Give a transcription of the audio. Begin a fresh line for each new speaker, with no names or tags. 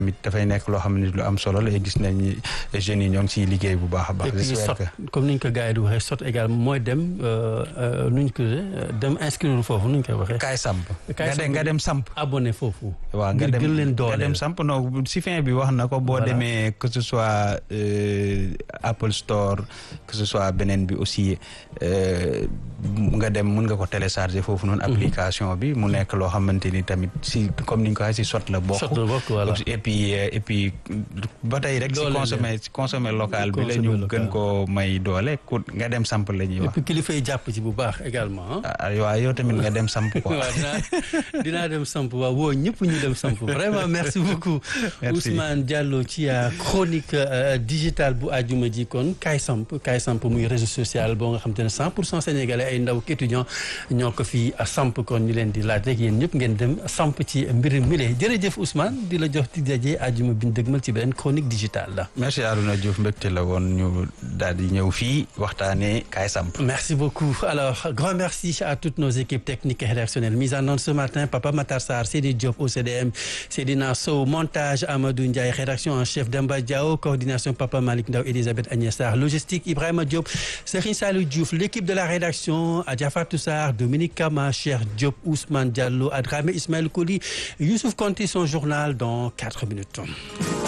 mit dafay nekk loo xam ne lu am solo la gis nañ ni jeunes yi ñoo ngi ciy liggéey bu baax a baax.
j'espère que comme ni ñu ko gars yi di waxee sot également mooy dem nu ñu ko dem inscrire foofu nu ñu koy waxee.
kaay samp nga dem samp.
abonné foofu.
waaw nga dem samp non si fin bi wax na ko boo demee que ce soit Apple Store que ce soit beneen bi aussi nga dem mun nga ko télécharger foofu noonu. application bi mu nekk loo xamante ni tamit si comme ni ñu ko waxee si sot la bokk.
voilà.
et puis ba tey rek si consommer local bi la ñu gën koo may doole ku nga dem samp la ñuy wax.
et puis kilifa yi jàpp ci bu baax également.
waaw yow tamit nga dem samp quoi.
waaw dinaa dem samp waaw woo ñëpp ñu dem samp vraiment merci beaucoup.
merci
Ousmane Diallo ci chronique digitale bu àjjuma ji kon kaay samp muy réseau social boo nga xam te ne 100% sénégalais ay ndaw étudiants ñoo ko fi samp kon ñu leen di laaj rek yéen ñëpp ngeen dem samp ci mbir mi le jërëjëf Ousmane di la jox di daje àjjuma bi ñu dëgmal ci beneen chronique digitale la.
merci Arouna Diouf mbégte la woon ñu daal di ñëw fii waxtaanee kaay samp.
merci beaucoup alors grand merci à toutes nos équipes techniques et rédactionnelles mise en onde ce matin Papa Matar Sarr Seydi Diop au CDM Seydina Sow montage Amadou Ndiaye rédaction en chef Demba Diao coordination Papa Malick Ndaw Elisabeth Agnès Sarr logistique Ibrahima Diop Serigne Salou Diouf l'équipe de la rédaction Adja Fatou Sarr Dominique Kama Cheikh Diop Ousmane Diallo Adramé Ismaël Koli Youssouf Konti son journal dans 4 minutes.